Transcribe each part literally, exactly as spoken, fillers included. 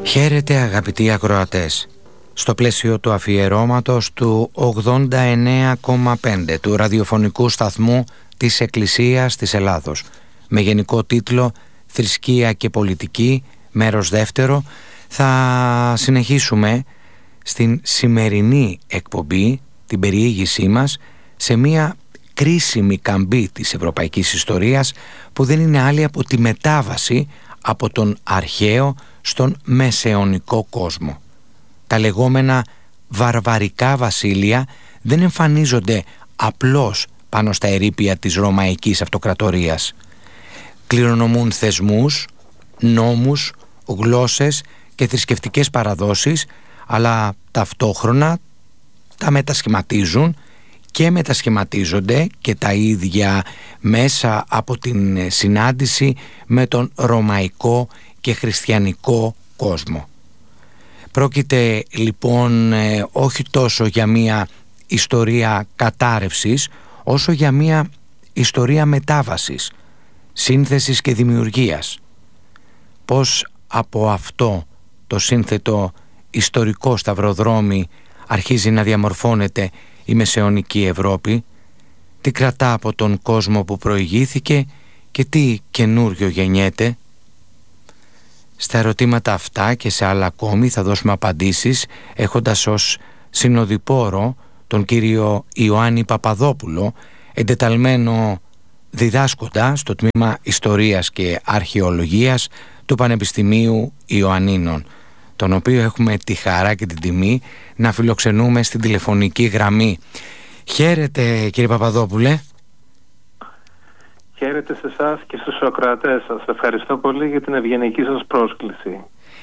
Χαίρετε αγαπητοί ακροατές. Στο πλαίσιο του αφιερώματος του ογδόντα εννέα κόμμα πέντε του ραδιοφωνικού σταθμού της Εκκλησίας της Ελλάδος, με γενικό τίτλο «Θρησκεία και πολιτική», μέρος δεύτερο, θα συνεχίσουμε στην σημερινή εκπομπή την περιήγησή μας σε μια κρίσιμη καμπή της ευρωπαϊκής ιστορίας, που δεν είναι άλλη από τη μετάβαση από τον αρχαίο στον μεσαιωνικό κόσμο. Τα λεγόμενα βαρβαρικά βασίλεια δεν εμφανίζονται απλώς πάνω στα ερείπια της Ρωμαϊκής Αυτοκρατορίας. Κληρονομούν θεσμούς, νόμους, γλώσσες και θρησκευτικές παραδόσεις, αλλά ταυτόχρονα τα μετασχηματίζουν και μετασχηματίζονται και τα ίδια μέσα από την συνάντηση με τον ρωμαϊκό και χριστιανικό κόσμο. Πρόκειται λοιπόν ε, όχι τόσο για μια ιστορία κατάρρευσης, όσο για μια ιστορία μετάβασης, σύνθεσης και δημιουργίας. Πώς από αυτό το σύνθετο ιστορικό σταυροδρόμι αρχίζει να διαμορφώνεται η μεσαιωνική Ευρώπη, τι κρατά από τον κόσμο που προηγήθηκε και τι καινούριο γεννιέται. Στα ερωτήματα αυτά και σε άλλα ακόμη θα δώσουμε απαντήσεις, έχοντας ως συνοδοιπόρο τον κύριο Ιωάννη Παπαδόπουλο, εντεταλμένο διδάσκοντα στο τμήμα Ιστορίας και Αρχαιολογίας του Πανεπιστημίου Ιωαννίνων, τον οποίο έχουμε τη χαρά και την τιμή να φιλοξενούμε στην τηλεφωνική γραμμή. Χαίρετε κύριε Παπαδόπουλε. Χαίρετε σε εσάς και στους ακροατές σας. Ευχαριστώ πολύ για την ευγενική σας πρόσκληση.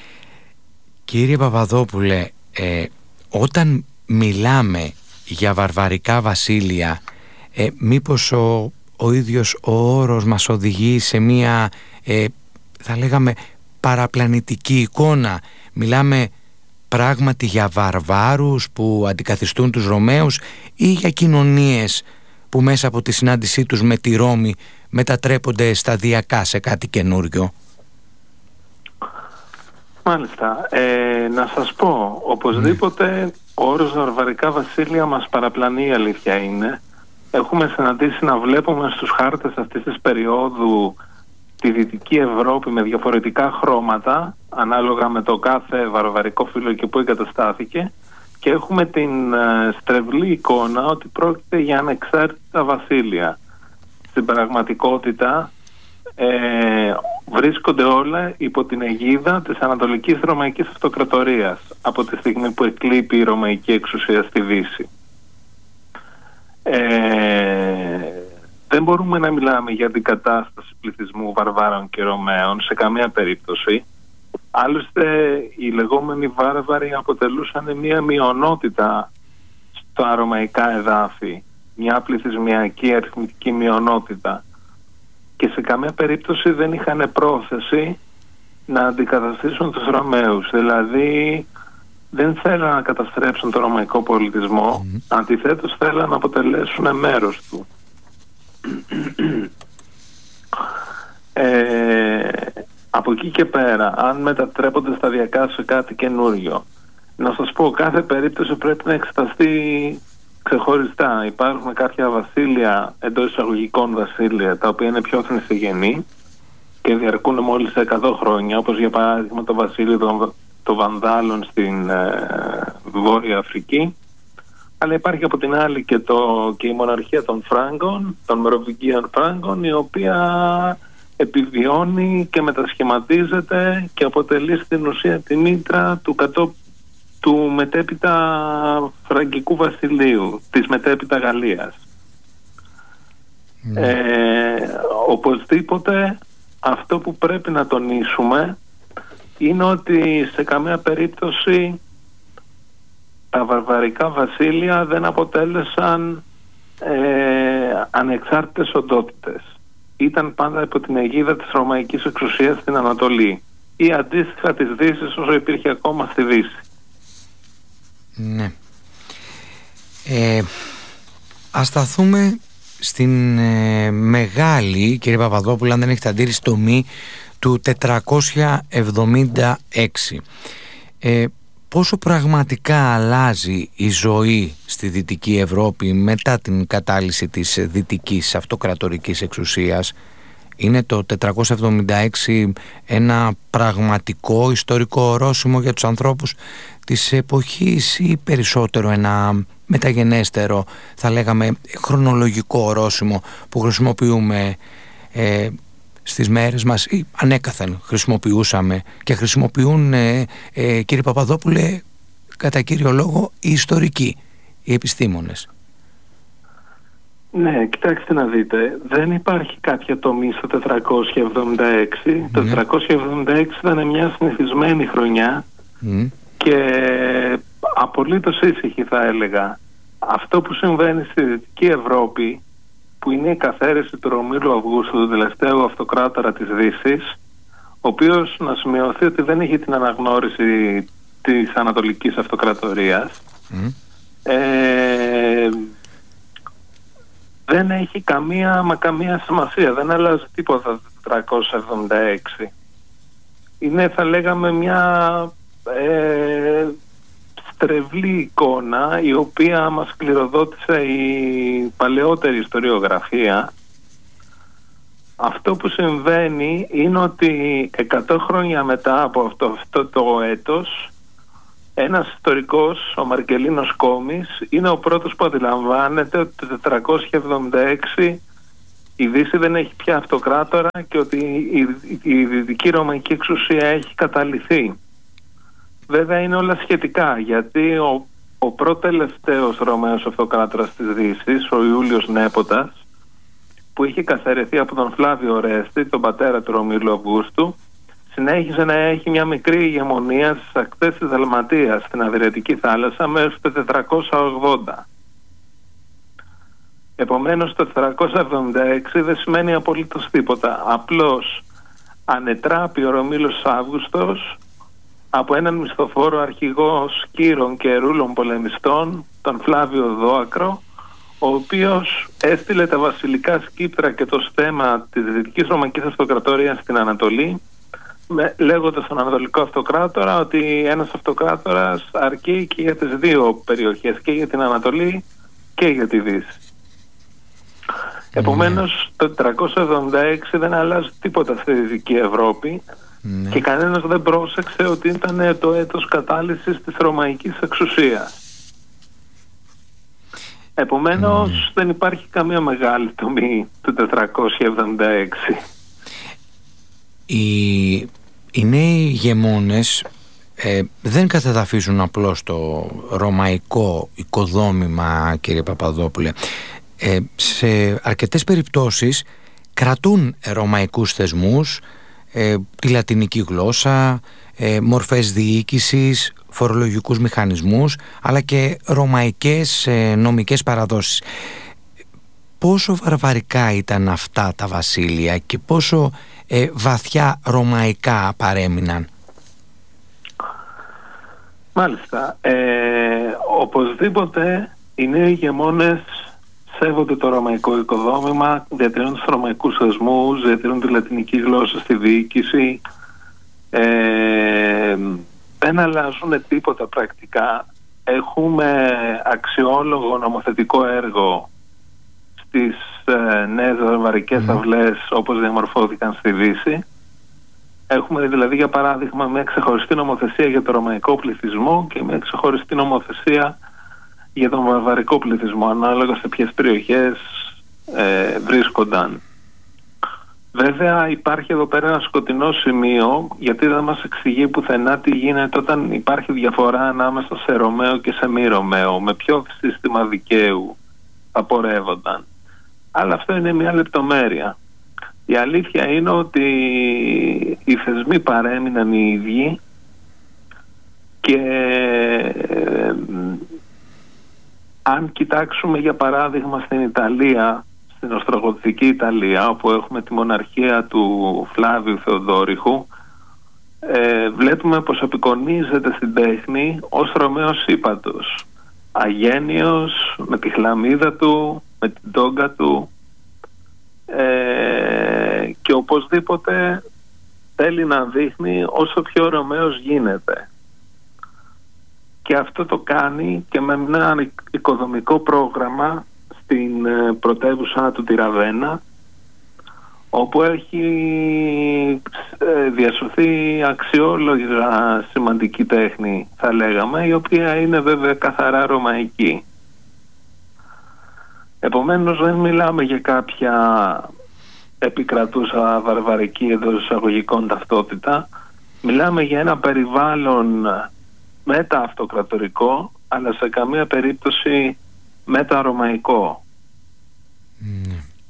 Κύριε Παπαδόπουλε, ε, όταν μιλάμε για βαρβαρικά βασίλεια, ε, μήπως ο, ο ίδιος ο όρος μας οδηγεί σε μία, ε, θα λέγαμε, παραπλανητική εικόνα? Μιλάμε πράγματι για βαρβάρους που αντικαθιστούν τους Ρωμαίους, ή για κοινωνίες που μέσα από τη συνάντησή τους με τη Ρώμη μετατρέπονται σταδιακά σε κάτι καινούριο? Μάλιστα. Ε, να σας πω, οπωσδήποτε ο όρος βαρβαρικά βασίλεια μας παραπλανεί, η αλήθεια είναι. Έχουμε συναντήσει να βλέπουμε στους χάρτες αυτής της περίοδου τη Δυτική Ευρώπη με διαφορετικά χρώματα ανάλογα με το κάθε βαρβαρικό φύλλο και που εγκαταστάθηκε, και έχουμε την ε, στρεβλή εικόνα ότι πρόκειται για ανεξάρτητα βασίλεια. Στην πραγματικότητα ε, βρίσκονται όλα υπό την αιγίδα της Ανατολικής Ρωμαϊκής Αυτοκρατορίας από τη στιγμή που εκλείπει η Ρωμαϊκή εξουσία στη Δύση. Ε, δεν μπορούμε να μιλάμε για την κατάσταση πληθυσμού βαρβάρων και Ρωμαίων σε καμία περίπτωση. Άλλωστε οι λεγόμενοι βάρβαροι αποτελούσαν μια μειονότητα στα ρωμαϊκά εδάφη, μια πληθυσμιακή αριθμητική μειονότητα, και σε καμία περίπτωση δεν είχαν πρόθεση να αντικαταστήσουν τους Ρωμαίους. Δηλαδή δεν θέλαν να καταστρέψουν τον ρωμαϊκό πολιτισμό, mm. αντιθέτως θέλαν να αποτελέσουν μέρος του. ε, από εκεί και πέρα, αν μετατρέπονται σταδιακά σε κάτι καινούριο, να σας πω, κάθε περίπτωση πρέπει να εξεταστεί ξεχωριστά. Υπάρχουν κάποια βασίλεια, εντός εισαγωγικών βασίλεια, τα οποία είναι πιο θνησιγενή και διαρκούν μόλις εκατό χρόνια, όπως για παράδειγμα το βασίλειο των, των Βανδάλων στην ε, Βόρεια Αφρική. Αλλά υπάρχει από την άλλη και, το, και η μοναρχία των Φράγκων, των Μεροβυγγίων Φράγκων, η οποία επιβιώνει και μετασχηματίζεται και αποτελεί στην ουσία τη μήτρα του, κατώ, του μετέπειτα Φραγκικού βασιλείου, της μετέπειτα Γαλλίας. Mm. Ε, οπωσδήποτε αυτό που πρέπει να τονίσουμε είναι ότι σε καμία περίπτωση τα βαρβαρικά βασίλεια δεν αποτέλεσαν ε, ανεξάρτητες οντότητες. Ήταν πάντα υπό την αιγίδα της Ρωμαϊκής εξουσίας στην Ανατολή, ή αντίστοιχα της Δύσης όσο υπήρχε ακόμα στη Δύση. Ναι. Ε, ας σταθούμε στην ε, μεγάλη, κύριε Παπαδόπουλα, αν δεν έχετε αντίρρηση, τομή του τετρακόσια εβδομήντα έξι. Ε, πόσο πραγματικά αλλάζει η ζωή στη Δυτική Ευρώπη μετά την κατάλυση της δυτικής αυτοκρατορικής εξουσίας? Είναι το τετρακόσια εβδομήντα έξι ένα πραγματικό ιστορικό ορόσημο για τους ανθρώπους της εποχής ή περισσότερο ένα μεταγενέστερο, θα λέγαμε, χρονολογικό ορόσημο που χρησιμοποιούμε ε, στις μέρες μας ή ανέκαθεν χρησιμοποιούσαμε και χρησιμοποιούν, ε, ε, κύριε Παπαδόπουλε, κατά κύριο λόγο οι ιστορικοί, οι επιστήμονες? Ναι, κοιτάξτε να δείτε, δεν υπάρχει κάποια τομή στο τετρακόσια εβδομήντα έξι. Mm. Το τετρακόσια εβδομήντα έξι ήταν μια συνηθισμένη χρονιά mm. και απολύτως ήσυχη, θα έλεγα. Αυτό που συμβαίνει στη Δυτική Ευρώπη, που είναι η καθαίρεση του Ρωμήλου Αυγούστου, του τελευταίου αυτοκράτορα της Δύσης, ο οποίος, να σημειωθεί ότι δεν έχει την αναγνώριση της Ανατολικής Αυτοκρατορίας, mm. ε, δεν έχει καμία μα καμία σημασία, δεν αλλάζει τίποτα το τετρακόσια εβδομήντα έξι. Είναι, θα λέγαμε, μια ε, στρεβλή εικόνα, η οποία μας κληροδότησε η παλαιότερη ιστοριογραφία. Αυτό που συμβαίνει είναι ότι εκατό χρόνια μετά από αυτό, αυτό το έτος, ένας ιστορικός, ο Μαρκελίνος Κόμης, είναι ο πρώτος που αντιλαμβάνεται ότι το τετρακόσια εβδομήντα έξι η Δύση δεν έχει πια αυτοκράτορα και ότι η, η, η δυτική ρωμαϊκή εξουσία έχει καταλυθεί. Βέβαια είναι όλα σχετικά, γιατί ο, ο προτελευταίος Ρωμαίος αυτοκράτορας της Δύσης, ο Ιούλιος Νέποτας, που είχε καθαιρεθεί από τον Φλάβιο Ορέστη, τον πατέρα του Ρωμήλου Αυγούστου, συνέχιζε να έχει μια μικρή ηγεμονία στις ακτές της Δαλματίας, στην Αδριατική θάλασσα, μέχρι το τετρακόσια ογδόντα. Επομένως το τετρακόσια εβδομήντα έξι δεν σημαίνει απολύτως τίποτα. Απλώς ανετράπη ο Ρωμήλος Αύγουστος από έναν μισθοφόρο αρχηγό Σκύρων και Ρούλων πολεμιστών, τον Φλάβιο Δόακρο, ο οποίος έστειλε τα βασιλικά σκύπτρα και το στέμα της Δυτικής Ρωμαϊκής Αυτοκρατορίας στην Ανατολή, με, λέγοντας στον Ανατολικό Αυτοκράτορα ότι ένας αυτοκράτορας αρκεί και για τις δύο περιοχές, και για την Ανατολή και για τη Δύση. Mm. Επομένως το τετρακόσια εβδομήντα έξι δεν αλλάζει τίποτα στη Δυτική Ευρώπη mm. και κανένας δεν πρόσεξε ότι ήταν το έτος κατάλυσης της Ρωμαϊκής εξουσίας. Επομένως mm. δεν υπάρχει καμία μεγάλη τομή του τετρακόσια εβδομήντα έξι. Οι, οι νέοι ηγεμόνες ε, δεν κατεδαφίζουν απλώς το ρωμαϊκό οικοδόμημα, κύριε Παπαδόπουλε. Ε, σε αρκετές περιπτώσεις κρατούν ρωμαϊκούς θεσμούς, ε, τη λατινική γλώσσα, ε, μορφές διοίκησης, φορολογικούς μηχανισμούς, αλλά και ρωμαϊκές ε, νομικές παραδόσεις. Πόσο βαρβαρικά ήταν αυτά τα βασίλεια και πόσο ε, βαθιά ρωμαϊκά παρέμειναν? Μάλιστα. Ε, οπωσδήποτε οι νέοι ηγεμόνες σέβονται το ρωμαϊκό οικοδόμημα, διατηρούν τους ρωμαϊκούς θεσμούς, διατηρούν τη λατινική γλώσσα στη διοίκηση, ε, δεν αλλάζουν τίποτα πρακτικά. Έχουμε αξιόλογο νομοθετικό έργο στις ε, νέες βαρβαρικές mm. αυλές όπως διαμορφώθηκαν στη Δύση. Έχουμε δηλαδή, για παράδειγμα, μια ξεχωριστή νομοθεσία για το ρωμαϊκό πληθυσμό και μια ξεχωριστή νομοθεσία για τον βαρβαρικό πληθυσμό, ανάλογα σε ποιες περιοχές ε, βρίσκονταν. Βέβαια υπάρχει εδώ πέρα ένα σκοτεινό σημείο, γιατί δεν μας εξηγεί πουθενά τι γίνεται όταν υπάρχει διαφορά ανάμεσα σε Ρωμαίο και σε μη Ρωμαίο, με ποιο σύστημα δικαίου θα πορεύονταν. Αλλά αυτό είναι μια λεπτομέρεια. Η αλήθεια είναι ότι οι θεσμοί παρέμειναν οι ίδιοι και ε, αν κοιτάξουμε για παράδειγμα στην Ιταλία, στην Οστρογοτική Ιταλία, όπου έχουμε τη μοναρχία του Φλάβιου Θεοδόρυχου, ε, βλέπουμε πως απεικονίζεται στην τέχνη ως Ρωμαίος ύπατος, αγένειος, με τη χλαμίδα του, με την τόγκα του, ε, και οπωσδήποτε θέλει να δείχνει όσο πιο Ρωμαίος γίνεται. Και αυτό το κάνει και με ένα οικοδομικό πρόγραμμα στην πρωτεύουσα του τη Ραβένα, όπου έχει διασωθεί αξιόλογα σημαντική τέχνη, θα λέγαμε, η οποία είναι βέβαια καθαρά ρωμαϊκή. Επομένως δεν μιλάμε για κάποια επικρατούσα βαρβαρική εντός εισαγωγικών ταυτότητα. Μιλάμε για ένα περιβάλλον μετα-αυτοκρατορικό, αλλά σε καμία περίπτωση μετα-ρωμαϊκό. Mm.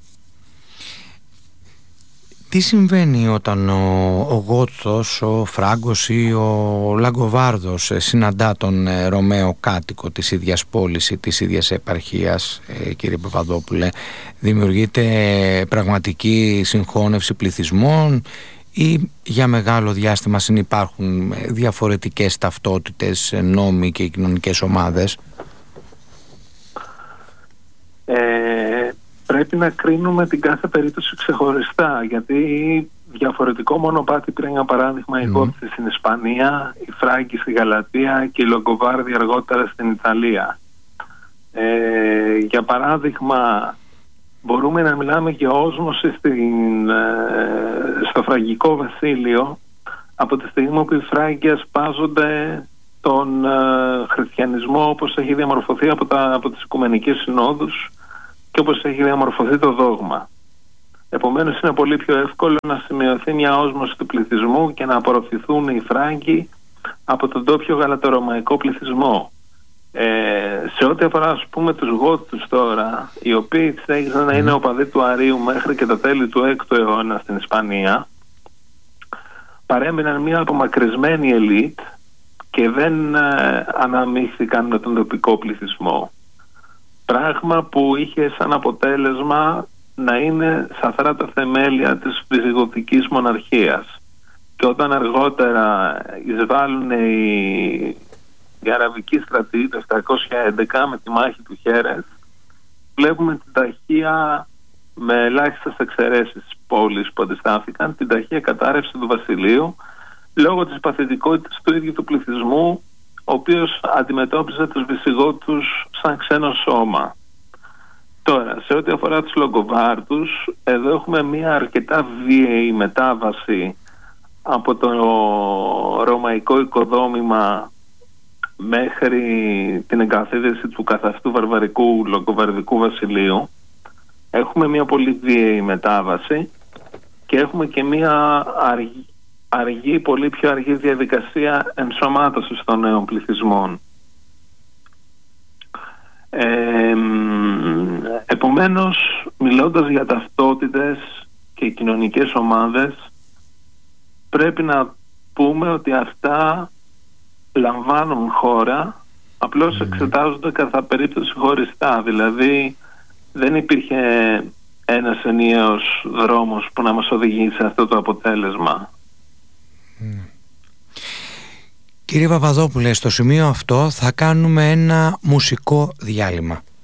Τι συμβαίνει όταν ο, ο Γότος, ο Φράγκος ή ο Λαγκοβάρδος συναντά τον ε, Ρωμαίο κάτοικο της ίδιας πόλης ή της ίδιας επαρχίας, ε, κύριε Παπαδόπουλε? Δημιουργείται πραγματική συγχώνευση πληθυσμών ή για μεγάλο διάστημα συνυπάρχουν διαφορετικές ταυτότητες, νόμοι και κοινωνικές ομάδες? Ε, πρέπει να κρίνουμε την κάθε περίπτωση ξεχωριστά, γιατί διαφορετικό μονοπάτι πήρε για παράδειγμα οι Γότοι mm. στην Ισπανία, οι Φράγκοι στη Γαλατία και οι Λογκοβάρδοι αργότερα στην Ιταλία. Ε, για παράδειγμα, μπορούμε να μιλάμε για όσμωση στην, στο Φραγκικό Βασίλειο από τη στιγμή που οι Φράγκοι ασπάζονται τον ε, χριστιανισμό όπως έχει διαμορφωθεί από, τα, από τις Οικουμενικές Συνόδους και όπως έχει διαμορφωθεί το δόγμα. Επομένως είναι πολύ πιο εύκολο να σημειωθεί μια όσμωση του πληθυσμού και να απορροφηθούν οι Φράγκοι από τον τόπιο γαλαторομαϊκό πληθυσμό. Ε, σε ό,τι αφορά, ας πούμε, τους Γότους τώρα, οι οποίοι συνέχισαν να είναι οπαδοί του Αρείου μέχρι και τα τέλη του έκτου αιώνα στην Ισπανία, παρέμειναν μια απομακρυσμένη ελίτ και δεν ε, αναμίχθηκαν με τον τοπικό πληθυσμό. Πράγμα που είχε σαν αποτέλεσμα να είναι σαθρά τα θεμέλια της βυζιγοτικής μοναρχίας. Και όταν αργότερα εισβάλλουν οι η αραβική στρατή το επτακόσια έντεκα με τη μάχη του Χέρες, βλέπουμε την ταχεία, με ελάχιστες εξαιρέσεις πόλεις που αντιστάθηκαν, την ταχεία κατάρρευση του βασιλείου λόγω της παθητικότητας του ίδιου του πληθυσμού, ο οποίος αντιμετώπιζε τους Βυσιγότους σαν ξένο σώμα. Τώρα, σε ό,τι αφορά τους Λογκοβάρδους, εδώ έχουμε μια αρκετά βίαιη μετάβαση από το ρωμαϊκό οικοδόμημα μέχρι την εγκαθίδρυση του καθ' αυτού βαρβαρικού λογκοβαρδικού βασιλείου. Έχουμε μια πολύ βίαιη μετάβαση και έχουμε και μια αργή, αργή, πολύ πιο αργή διαδικασία ενσωμάτωσης των νέων πληθυσμών. Ε, επομένως, μιλώντας για ταυτότητες και κοινωνικές ομάδες, πρέπει να πούμε ότι αυτά λαμβάνουν χώρα, απλώς εξετάζονται κατά περίπτωση χωριστά. Δηλαδή δεν υπήρχε ένας ενιαίος δρόμος που να μας οδηγήσει σε αυτό το αποτέλεσμα. Mm. Κύριε Παπαδόπουλε, στο σημείο αυτό θα κάνουμε ένα μουσικό διάλειμμα.